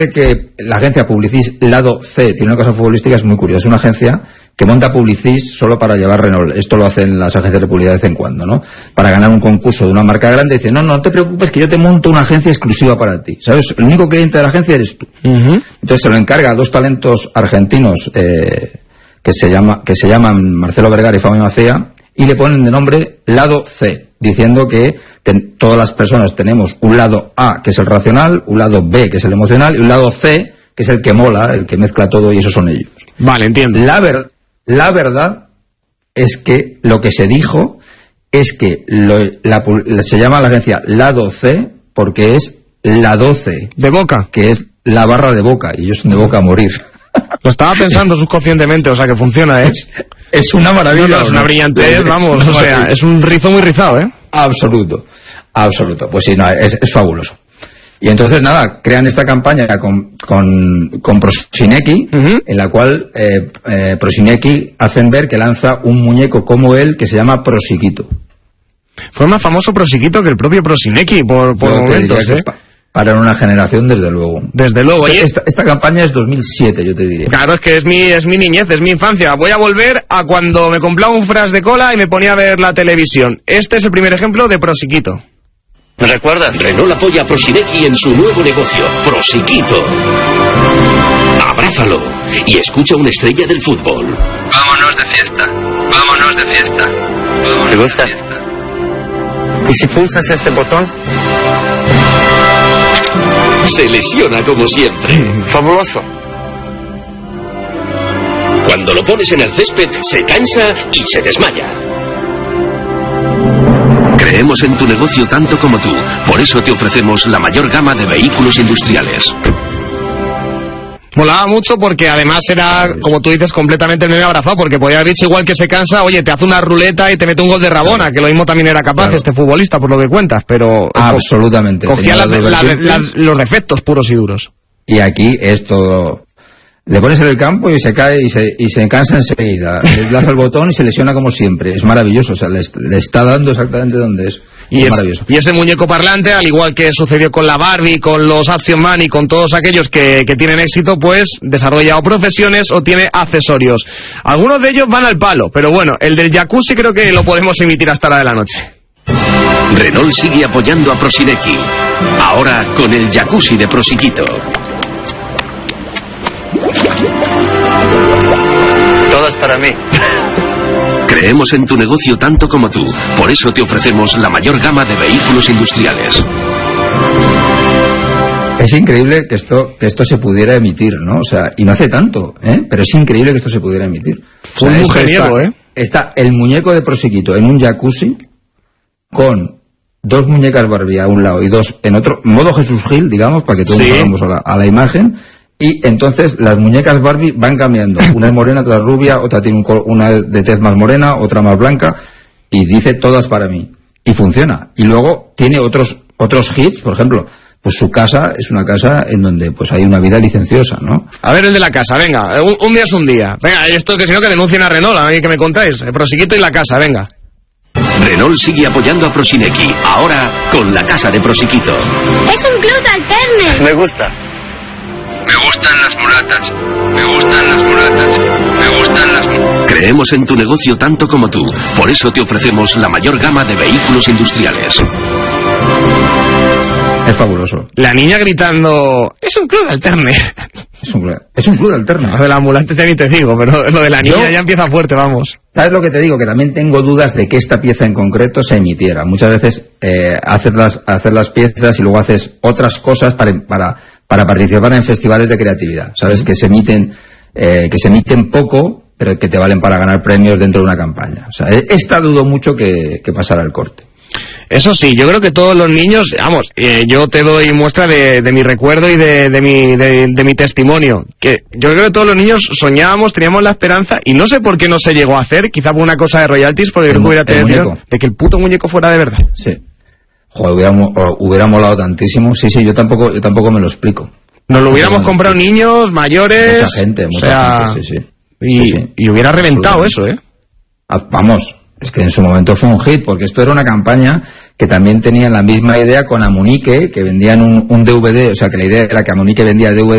que la agencia Publicis Lado C tiene una cosa futbolística, es muy curiosa. Es una agencia que monta Publicis solo para llevar Renault. Esto lo hacen las agencias de publicidad de vez en cuando, ¿no? Para ganar un concurso de una marca grande, dicen, no te preocupes que yo te monto una agencia exclusiva para ti, ¿sabes? El único cliente de la agencia eres tú. Entonces se lo encarga a dos talentos argentinos que se llaman Marcelo Vergara y Fabio Macea, y le ponen de nombre Lado C, diciendo que todas las personas tenemos un lado A, que es el racional, un lado B, que es el emocional, y un lado C, que es el que mola, el que mezcla todo, y esos son ellos. Vale, entiendo. La verdad es que lo que se dijo es que se llama la agencia Lado C porque es la 12. ¿De Boca? Que es la barra de Boca, y ellos son de Boca a morir. Lo estaba pensando subconscientemente, o sea que funciona, ¿eh? Es una maravilla. No, es una brillantez, vamos, o sea, es un rizo muy rizado, ¿eh? Absoluto. Pues sí, no, es fabuloso. Y entonces, nada, crean esta campaña con Prosinecki, en la cual Prosinecki hacen ver que lanza un muñeco como él que se llama Prosiquito. Fue más famoso Prosiquito que el propio Prosinecki por momentos, ¿eh? Para una generación, desde luego. Desde luego. Esta campaña es 2007, yo te diría. Claro, es que es mi niñez, es mi infancia. Voy a volver a cuando me compraba un fras de cola y me ponía a ver la televisión. Este es el primer ejemplo de Prosiquito. ¿Me recuerdas? Renault apoya a Prosinecki en su nuevo negocio, Prosiquito. Abrázalo y escucha una estrella del fútbol. Vámonos de fiesta. ¿Te gusta? ¿Y si pulsas este botón? Se lesiona como siempre. Fabuloso. Cuando lo pones en el césped, se cansa y se desmaya. Creemos en tu negocio tanto como tú. Por eso te ofrecemos la mayor gama de vehículos industriales. Molaba mucho porque además era, como tú dices, completamente el meme abrazado, porque podía haber dicho igual que se cansa, oye, te hace una ruleta y te mete un gol de Rabona, que lo mismo también era capaz este futbolista, por lo que cuentas, pero... Absolutamente. Cogía los defectos puros y duros. Y aquí es todo... Le pones en el campo y se cae y se cansa enseguida. Le das al botón y se lesiona como siempre. Es maravilloso, o sea, le está dando exactamente donde es. Es maravilloso. Y ese muñeco parlante, al igual que sucedió con la Barbie, con los Action Man y con todos aquellos que tienen éxito, pues desarrolla o profesiones o tiene accesorios. Algunos de ellos van al palo, pero bueno, el del jacuzzi creo que lo podemos emitir hasta la de la noche. Renault sigue apoyando a Prosinecki. Ahora con el jacuzzi de Prosiquito. Todo es para mí. Creemos en tu negocio tanto como tú. Por eso te ofrecemos la mayor gama de vehículos industriales. Es increíble que esto se pudiera emitir, ¿no? O sea, y no hace tanto, ¿eh? Pero es increíble que esto se pudiera emitir. Fue un mujeriego, ¿eh? Está el muñeco de Prosiquito en un jacuzzi con dos muñecas Barbie a un lado y dos en otro, modo Jesús Gil, digamos, para que todos vamos a la imagen. Y entonces las muñecas Barbie van cambiando. Una es morena, otra es rubia, otra tiene una de tez más morena, otra más blanca, y dice todas para mí. Y funciona. Y luego tiene otros hits, por ejemplo, pues su casa es una casa en donde pues hay una vida licenciosa, ¿no? A ver el de la casa, venga, un día es un día. Venga, esto que si no que denuncien a Renault, a mí que me contáis. Prosiquito y la casa, venga. Renault sigue apoyando a Prosinecki, ahora con la casa de Prosiquito. Es un club alterno. Me gusta. Me gustan las mulatas. Creemos en tu negocio tanto como tú. Por eso te ofrecemos la mayor gama de vehículos industriales. Es fabuloso. La niña gritando, es un club alterne. Es un club alterno. Lo de la ambulante ni te digo, pero lo de la niña ya empieza fuerte, vamos. ¿Sabes lo que te digo? Que también tengo dudas de que esta pieza en concreto se emitiera. Muchas veces hacer las piezas y luego haces otras cosas para participar en festivales de creatividad. ¿Sabes? Que se emiten poco, pero que te valen para ganar premios dentro de una campaña. O sea, esta dudo mucho que pasara el corte. Eso sí, yo creo que todos los niños, vamos, yo te doy muestra de mi recuerdo y de mi testimonio, que yo creo que todos los niños soñábamos, teníamos la esperanza, y no sé por qué no se llegó a hacer, quizá por una cosa de royalties, porque creo que hubiera tenido de que el puto muñeco fuera de verdad. Sí. Joder, hubiera molado tantísimo. Sí, yo tampoco me lo explico. Nos lo hubiéramos comprado niños, mayores... Mucha gente, sí. Y hubiera reventado eso, ¿eh? Vamos... Es que en su momento fue un hit, porque esto era una campaña que también tenía la misma idea con Amunique, que vendían un DVD, o sea que la idea era que Amunique vendía DVD